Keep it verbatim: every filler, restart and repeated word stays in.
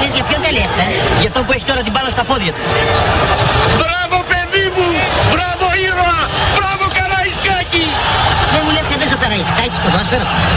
λες για ποιον τα λέει αυτά? Για αυτό που έχει τώρα την μπάλα στα πόδια του. Μπράβο παιδί μου! Μπράβο ήρωα! Μπράβο Καραϊσκάκη! Δεν μου λες εμείς ο Καραϊσκάκης ποδόσφαιρο?